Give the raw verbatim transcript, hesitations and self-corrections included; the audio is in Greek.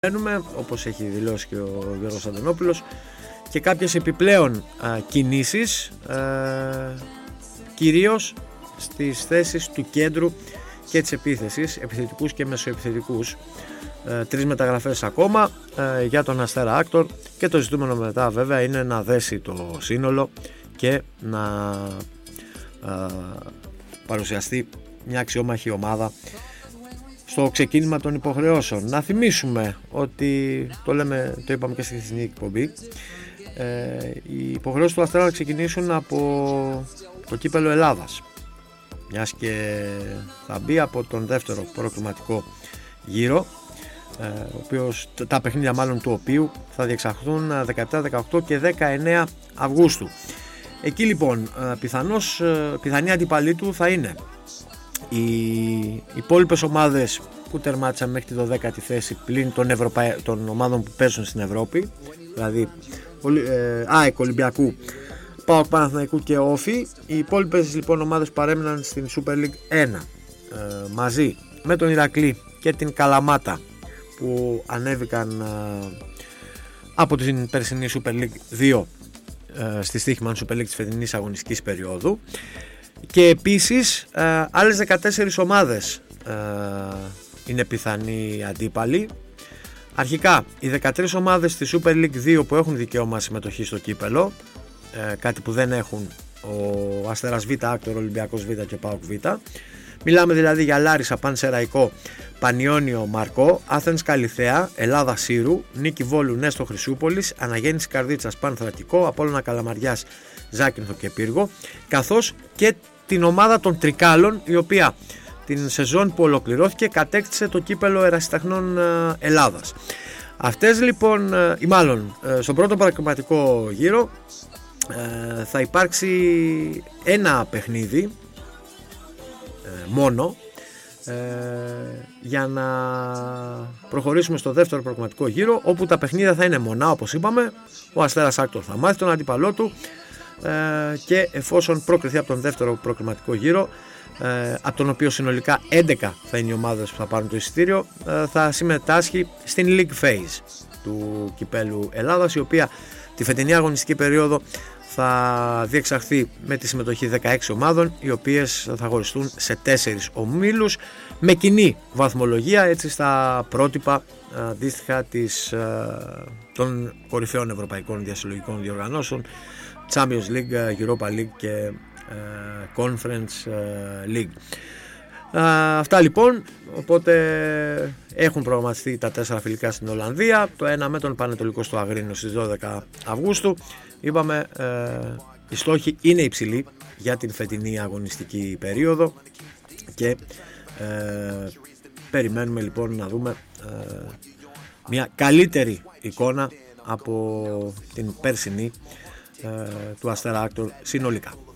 Όπως έχει δηλώσει και ο Γιώργος Αντωνόπουλος, και κάποιες επιπλέον α, κινήσεις α, κυρίως στις θέσεις του κέντρου και της επίθεσης, επιθετικούς και μεσοεπιθετικούς. Α, τρεις μεταγραφές ακόμα α, για τον Αστέρα Άκτορ, και το ζητούμενο μετά βέβαια είναι να δέσει το σύνολο και να α, παρουσιαστεί μια αξιόμαχη ομάδα στο ξεκίνημα των υποχρεώσεων. Να θυμίσουμε ότι το, λέμε, το είπαμε και στη χθεσινή εκπομπή, ε, οι υποχρεώσεις του Αστέρα θα ξεκινήσουν από το κύπελο Ελλάδας, μιας και θα μπει από τον δεύτερο προκριματικό γύρο, ε, ο οποίος, τα παιχνίδια μάλλον του οποίου θα διεξαχθούν δεκαεπτά, δεκαοκτώ και δεκαεννέα Αυγούστου. Εκεί λοιπόν πιθανώς, πιθανή αντιπαλή του θα είναι οι υπόλοιπες ομάδες που τερμάτισαν μέχρι τη δωδέκατη θέση πλην των, Ευρωπα... των ομάδων που παίζουν στην Ευρώπη, δηλαδή ε, ΑΕΚ, Ολυμπιακού, ΠΑΟΚ, Παναθηναϊκού και Όφη. Οι υπόλοιπες λοιπόν ομάδες που παρέμειναν στην Super League ένα, ε, μαζί με τον Ηρακλή και την Καλαμάτα, που ανέβηκαν ε, από την περσινή Super League δύο ε, στη στοίχημα Super League της φετινής αγωνιστικής περίοδου. Και επίσης ε, άλλες δεκατέσσερις ομάδες ε, είναι πιθανοί αντίπαλοι. Αρχικά οι δεκατρείς ομάδες στη Super League δύο που έχουν δικαίωμα συμμετοχή στο κύπελο, ε, κάτι που δεν έχουν ο Αστέρας Β, Άκτορ, Ολυμπιακός Β και ΠΑΟΚ Β. Μιλάμε δηλαδή για Λάρισα, Πανσεραϊκό, Πανιόνιο, Μαρκό, Άθενς Καλιθέα, Ελλάδα Σύρου, Νίκη Βόλου, Νέστο Χρυσούπολης, Αναγέννηση Καρδίτσας, Πανθρατικό, Απόλλωνα Καλαμαριάς, Ζάκυνθο και Πύργο, καθώς και την ομάδα των Τρικάλων, η οποία την σεζόν που ολοκληρώθηκε κατέκτησε το κύπελο Ερασιτεχνών Ελλάδας. Αυτές λοιπόν, ή μάλλον στον πρώτο προκριματικό γύρο θα υπάρξει ένα παιχνίδι μόνο ε, για να προχωρήσουμε στο δεύτερο προκριματικό γύρο, όπου τα παιχνίδια θα είναι μονά, όπως είπαμε. Ο Αστέρας Άκτορ θα μάθει τον αντίπαλό του ε, και εφόσον προκριθεί από τον δεύτερο προκριματικό γύρο, ε, από τον οποίο συνολικά έντεκα θα είναι οι ομάδες που θα πάρουν το εισιτήριο, ε, θα συμμετάσχει στην League Phase του κυπέλου Ελλάδας, η οποία τη φετινή αγωνιστική περίοδο θα διεξαχθεί με τη συμμετοχή δεκαέξι ομάδων, οι οποίες θα χωριστούν σε τέσσερις ομίλους με κοινή βαθμολογία, έτσι στα πρότυπα αντίστοιχα της, των κορυφαίων ευρωπαϊκών διασυλλογικών διοργανώσεων, Champions League, Europa League και Conference League. Αυτά λοιπόν, οπότε έχουν προγραμματιστεί τα τέσσερα φιλικά στην Ολλανδία, το ένα με τον Πανετολικό στο Αγρίνιο στις δώδεκα Αυγούστου. Είπαμε, ε, οι στόχοι είναι υψηλοί για την φετινή αγωνιστική περίοδο και ε, περιμένουμε λοιπόν να δούμε ε, μια καλύτερη εικόνα από την περσινή ε, του Αστέρα Άκτορ συνολικά.